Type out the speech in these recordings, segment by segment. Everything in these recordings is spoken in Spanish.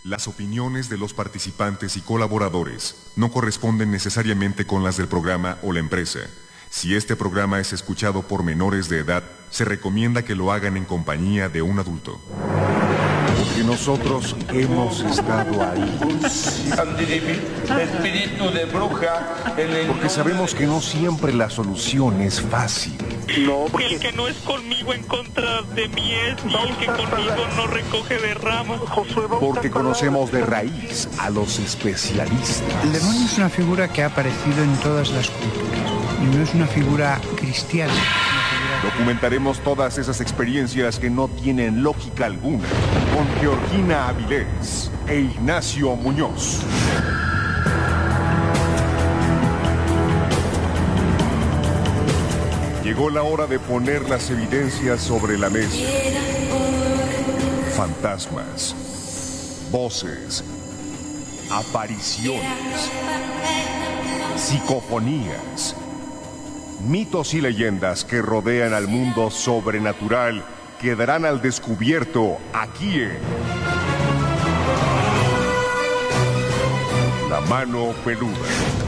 Las opiniones de los participantes y colaboradores no corresponden necesariamente con las del programa o la empresa. Si este programa es escuchado por menores de edad, se recomienda que lo hagan en compañía de un adulto. Porque nosotros hemos estado ahí. Espíritu de bruja. Porque sabemos que no siempre la solución es fácil. No, porque el que no es conmigo en contra de mí es, y el que conmigo no recoge de ramas. Porque conocemos de raíz a los especialistas. El demonio es una figura que ha aparecido en todas las culturas y no es una figura cristiana. Documentaremos todas esas experiencias que no tienen lógica alguna con Georgina Avilés e Ignacio Muñoz. Llegó la hora de poner las evidencias sobre la mesa. Fantasmas, voces, apariciones, psicofonías, mitos y leyendas que rodean al mundo sobrenatural quedarán al descubierto aquí en La Mano Peluda.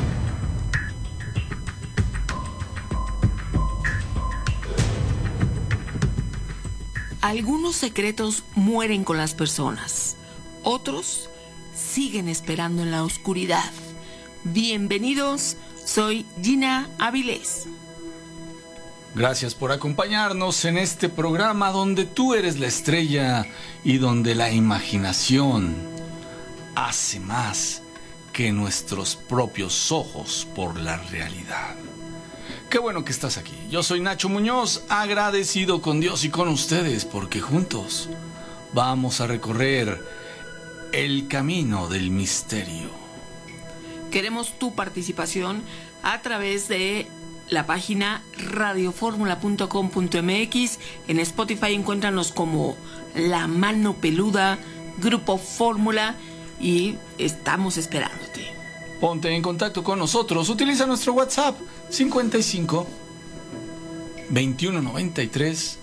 Algunos secretos mueren con las personas, otros siguen esperando en la oscuridad. Bienvenidos, soy Gina Avilés. Gracias por acompañarnos en este programa donde tú eres la estrella y donde la imaginación hace más que nuestros propios ojos por la realidad. Qué bueno que estás aquí. Yo soy Nacho Muñoz, agradecido con Dios y con ustedes porque juntos vamos a recorrer el camino del misterio. Queremos tu participación a través de la página radioformula.com.mx. En Spotify encuéntranos como La Mano Peluda, Grupo Fórmula, y estamos esperándote. Ponte en contacto con nosotros. Utiliza nuestro WhatsApp 55 21 93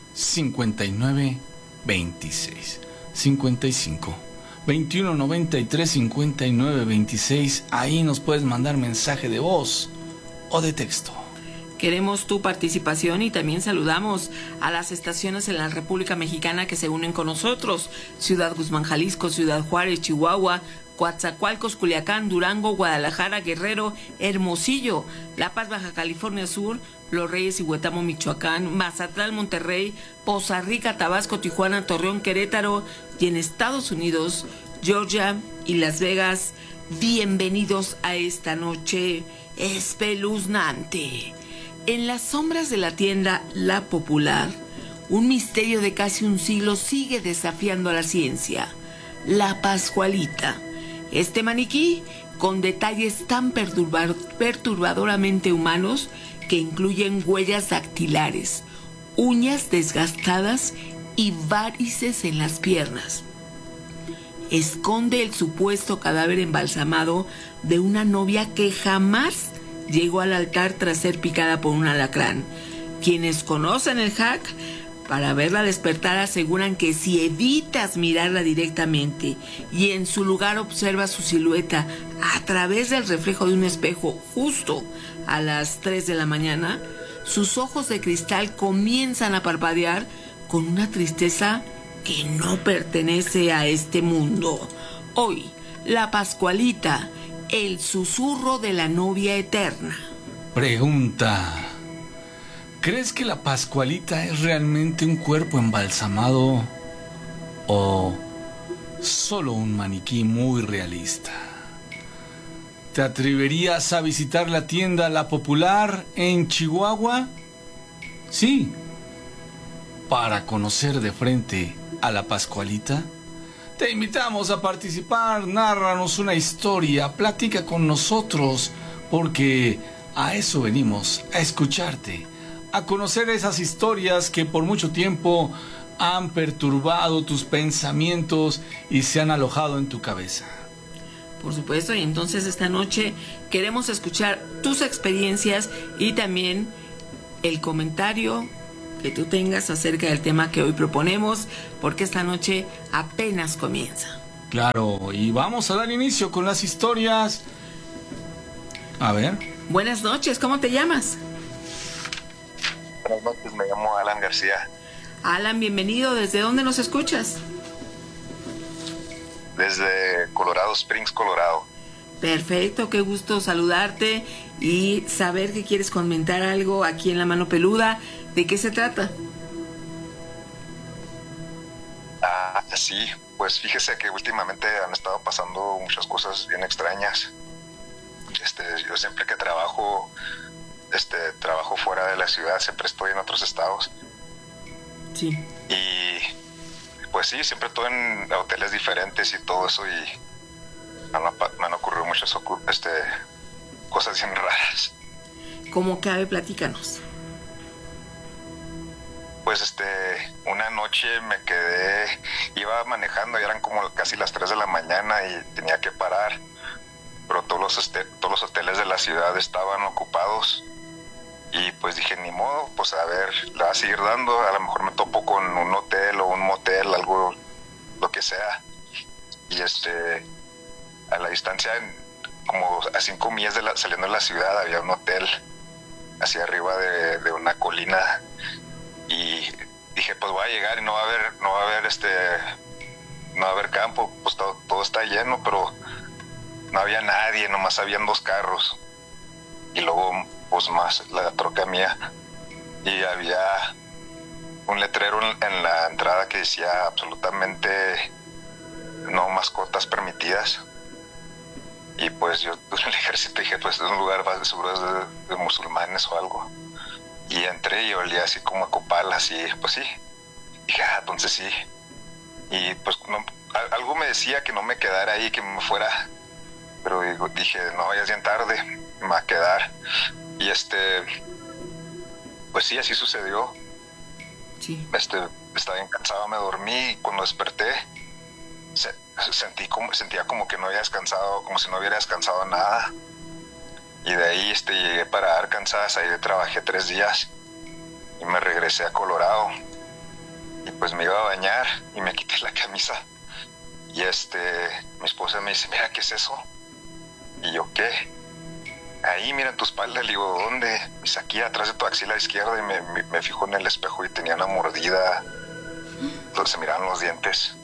59 26. 55 21 93 59 26. Ahí nos puedes mandar mensaje de voz o de texto. Queremos tu participación y también saludamos a las estaciones en la República Mexicana que se unen con nosotros: Ciudad Guzmán, Jalisco; Ciudad Juárez, Chihuahua; Coatzacoalcos, Culiacán; Durango; Guadalajara; Guerrero; Hermosillo; La Paz, Baja California Sur; Los Reyes y Huetamo, Michoacán; Mazatlán, Monterrey; Poza Rica, Tabasco; Tijuana, Torreón, Querétaro; y en Estados Unidos, Georgia y Las Vegas. Bienvenidos a esta noche espeluznante. En las sombras de la tienda La Popular, un misterio de casi un siglo sigue desafiando a la ciencia: la Pascualita. Este maniquí, con detalles tan perturbadoramente humanos, que incluyen huellas dactilares, uñas desgastadas y varices en las piernas, esconde el supuesto cadáver embalsamado de una novia que jamás llegó al altar tras ser picada por un alacrán. Quienes conocen el hack para verla despertar aseguran que si evitas mirarla directamente y en su lugar observas su silueta a través del reflejo de un espejo justo a las 3 de la mañana, sus ojos de cristal comienzan a parpadear con una tristeza que no pertenece a este mundo. Hoy, la Pascualita, el susurro de la novia eterna. Pregunta: ¿crees que la Pascualita es realmente un cuerpo embalsamado o solo un maniquí muy realista? ¿Te atreverías a visitar la tienda La Popular en Chihuahua? Sí, para conocer de frente a la Pascualita. Te invitamos a participar, nárranos una historia, platica con nosotros, porque a eso venimos, a escucharte, a conocer esas historias que por mucho tiempo han perturbado tus pensamientos y se han alojado en tu cabeza. Por supuesto, y entonces esta noche queremos escuchar tus experiencias y también el comentario que tú tengas acerca del tema que hoy proponemos, porque esta noche apenas comienza. Claro, y vamos a dar inicio con las historias. A ver. Buenas noches, ¿cómo te llamas? Buenas noches, me llamo Alan García. Alan, bienvenido. ¿Desde dónde nos escuchas? Desde Colorado Springs, Colorado. Perfecto, qué gusto saludarte y saber que quieres comentar algo aquí en La Mano Peluda. ¿De qué se trata? Sí, pues fíjese que últimamente han estado pasando muchas cosas bien extrañas. Yo siempre que trabajo fuera de la ciudad, siempre estoy en otros estados. Sí. Y pues sí, siempre estoy en hoteles diferentes y todo eso, y me han ocurrido muchas cosas bien raras. ¿Cómo cabe? Platícanos. Pues una noche iba manejando y eran como casi las 3 de la mañana y tenía que parar, pero todos los hoteles de la ciudad estaban ocupados y pues dije, ni modo, pues a ver, la voy a seguir dando, a lo mejor me topo con un hotel o un motel, algo, lo que sea. Y a la distancia, como a 5 millas saliendo de la ciudad, había un hotel hacia arriba de una colina. Y dije, pues voy a llegar y no va a haber campo, pues todo está lleno, pero no había nadie, nomás habían 2 carros y luego pues más la troca mía, y había un letrero en la entrada que decía absolutamente no mascotas permitidas. Y pues yo en el ejército dije, pues es un lugar seguro de musulmanes o algo. Y entré y olía así como a copal, así, pues sí. Dije, entonces sí. Y pues algo me decía que no me quedara ahí, que me fuera. Pero dije, no, ya es bien tarde, me va a quedar. Y pues sí, así sucedió. Sí. Estaba bien cansado, me dormí y cuando desperté sentía como que no había descansado, como si no hubiera descansado nada. Y de ahí llegué para Arkansas, ahí trabajé 3 días y me regresé a Colorado. Y pues me iba a bañar y me quité la camisa. Y mi esposa me dice, mira, ¿qué es eso? Y yo, ¿qué? Ahí, mira en tu espalda. Le digo, ¿dónde? Me dice, aquí atrás de tu axila izquierda. Y me fijo en el espejo y tenía una mordida. Entonces se miraban los dientes.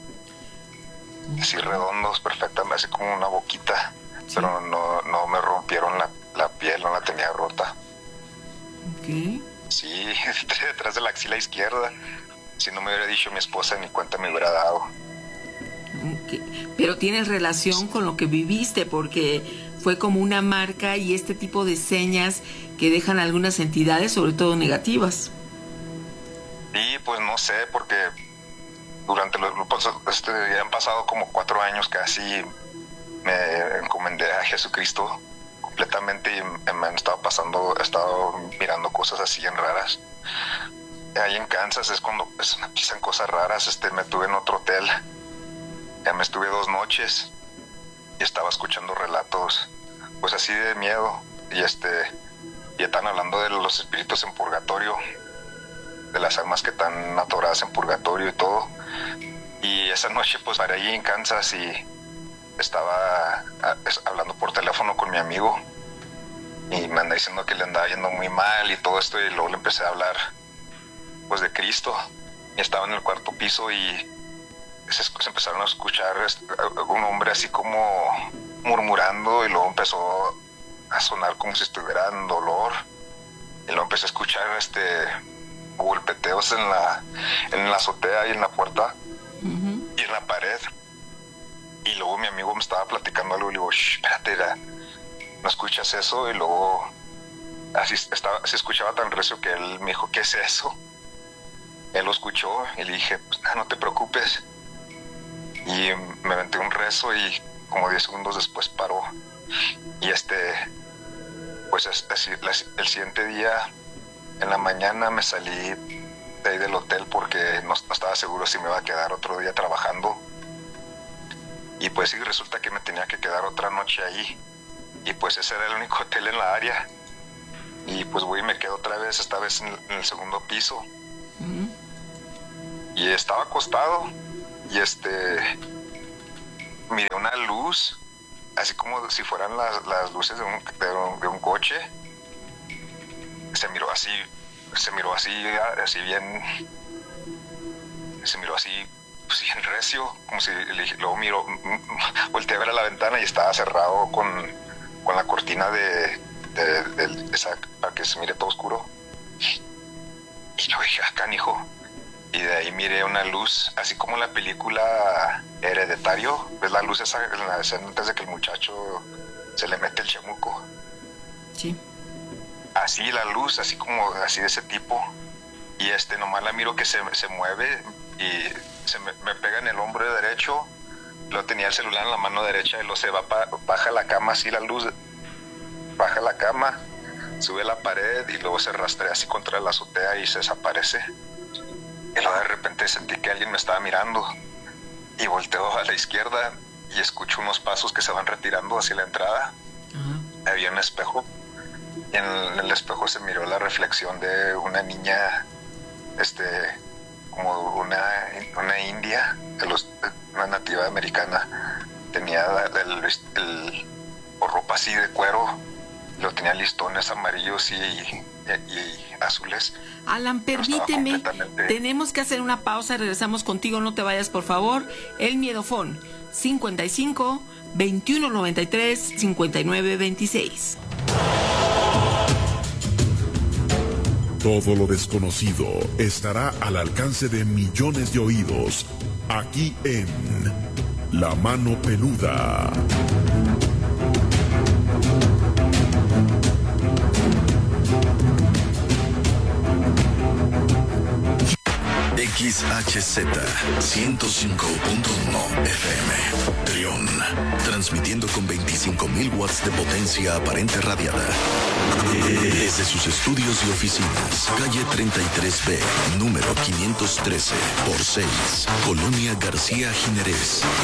Así redondos, perfectamente, así como una boquita. Sí. Pero no me rompieron la piel, no la tenía rota. ¿Qué? Sí, detrás de la axila izquierda. Si no me hubiera dicho mi esposa, ni cuenta me hubiera dado. Okay. Pero tienes relación con lo que viviste, porque fue como una marca y este tipo de señas que dejan algunas entidades, sobre todo negativas. Sí, pues no sé, porque durante los grupos ya han pasado como 4 años casi. Me encomendé a Jesucristo completamente y me han estado he estado mirando cosas así en raras. Ahí en Kansas es cuando me empiezan cosas raras. Me tuve en otro hotel, ya me estuve 2 noches y estaba escuchando relatos pues así de miedo y están hablando de los espíritus en purgatorio, de las almas que están atoradas en purgatorio y todo. Y esa noche pues paré ahí en Kansas y estaba hablando por teléfono con mi amigo y me anda diciendo que le andaba yendo muy mal y todo esto, y luego le empecé a hablar pues de Cristo. Y estaba en el 4º piso y se empezaron a escuchar un hombre así como murmurando, y luego empezó a sonar como si estuviera en dolor, y luego empecé a escuchar golpeteos en la azotea y en la puerta. Uh-huh. Y en la pared. Y luego mi amigo me estaba platicando algo y le digo, espérate, ¿no escuchas eso? Y luego se escuchaba tan recio que él me dijo, ¿qué es eso? Él lo escuchó y le dije, pues no te preocupes. Y me aventé un rezo y como 10 segundos después paró. Y pues el siguiente día en la mañana me salí de ahí del hotel porque no estaba seguro si me iba a quedar otro día trabajando. Y pues sí, resulta que me tenía que quedar otra noche ahí. Y pues ese era el único hotel en la área. Y pues voy y me quedo otra vez, esta vez en el 2º piso. Uh-huh. Y estaba acostado. Y miré una luz, así como si fueran las luces de un coche. Se miró así bien recio, como si luego miro, volteé a ver a la ventana y estaba cerrado con la cortina de esa, para que se mire todo oscuro. Y yo dije, canijo. Y de ahí miré una luz, así como en la película Hereditario, ves la luz esa en la escena antes de que el muchacho se le mete el chamuco. Sí. Así la luz, así de ese tipo. Y nomás la miro que se mueve y me pega en el hombro derecho. Luego tenía el celular en la mano derecha y luego se va baja la cama, así la luz baja la cama, sube la pared y luego se rastrea así contra la azotea y se desaparece. Y luego de repente sentí que alguien me estaba mirando y volteo a la izquierda y escucho unos pasos que se van retirando hacia la entrada. Uh-huh. Había un espejo y en el espejo se miró la reflexión de una niña, como una india, una nativa americana. Tenía ropa así de cuero, lo tenía listones amarillos y azules. Alan, permíteme, tenemos que hacer una pausa, regresamos contigo, no te vayas por favor. El Miedofón, 55 21 93 59 26. Todo lo desconocido estará al alcance de millones de oídos, aquí en La Mano Peluda. XHZ 105.1 FM Trión, transmitiendo con 25.000 watts de potencia aparente radiada desde sus estudios y oficinas, calle 33B, número 513 por 6, Colonia García Jiménez,